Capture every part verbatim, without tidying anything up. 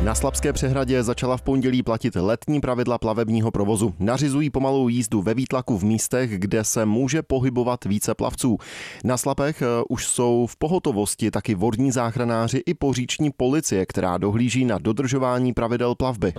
Na Slabské přehradě začala v pondělí platit letní pravidla plavebního provozu. Nařizují pomalou jízdu ve výtlaku v místech, kde se může pohybovat více plavců. Na Slapech už jsou v pohotovosti taky vodní záchranáři i poříční policie, která dohlíží na dodržování pravidel plavby.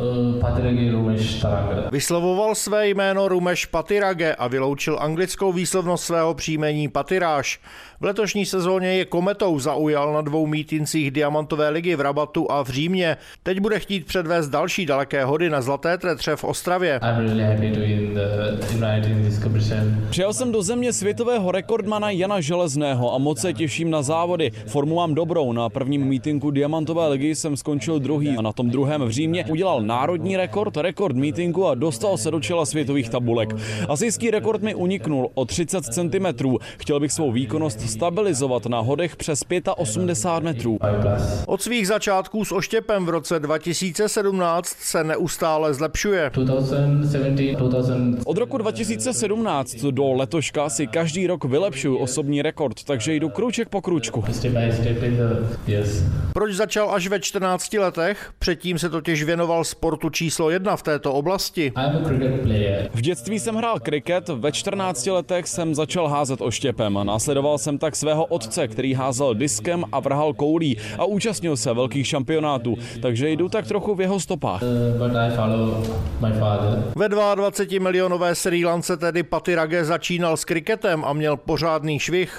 Vyslovoval své jméno Rumeš Patirage a vyloučil anglickou výslovnost svého příjmení Patiráš. V letošní sezóně je kometou, zaujal na dvou mítincích Diamantové ligy v Rabatu a v Římě. Teď bude chtít předvést další daleké hody na Zlaté Tretře v Ostravě. Přijel jsem do země světového rekordmana Jana Železného a moc se těším na závody. Formu mám dobrou. Na prvním mítinku Diamantové ligy jsem skončil druhý a na tom druhém v Římě udělal národní rekord, rekord mítinku a dostal se do čela světových tabulek. Asijský rekord mi uniknul o třicet centimetrů. Chtěl bych svou výkonnost stabilizovat na hodech přes osmdesát pět metrů. Od svých začátků s oštěpem v roce dva tisíce sedmnáct se neustále zlepšuje. Od roku dva tisíce sedmnáct do letoška si každý rok vylepšuju osobní rekord, takže jdu krůček po krůčku. Proč začal až ve čtrnácti letech? Předtím se totiž věnoval sportu číslo jedna v této oblasti. V dětství jsem hrál kriket, ve čtrnácti letech jsem začal házet oštěpem. Následoval jsem tak svého otce, který házel diskem a vrhal koulí a účastnil se velkých šampionátů, takže jdu tak trochu v jeho stopách. Ve dvaceti milionové Srí Lance tedy Patirage začínal s kriketem a měl pořádný švih.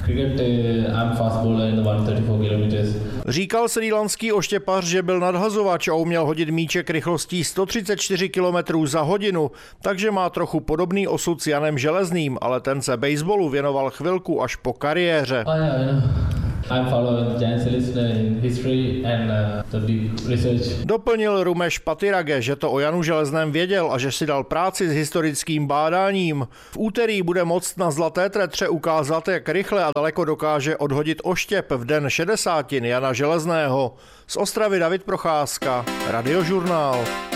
Říkal srílanský oštěpař, že byl nadhazovač a uměl hodit míček rychlostí sto třicet čtyři kilometrů za hodinu, takže má trochu podobný osud s Janem Železným, ale ten se baseballu věnoval chvilku až po kariéře. Doplnil Rumeš Patirage, že to o Janu Železném věděl a že si dal práci s historickým bádáním. V úterý bude moct na Zlaté Tretře ukázat, jak rychle a daleko dokáže odhodit oštěp v den šedesátin Jana Železného. Z Ostravy David Procházka, Radiožurnál.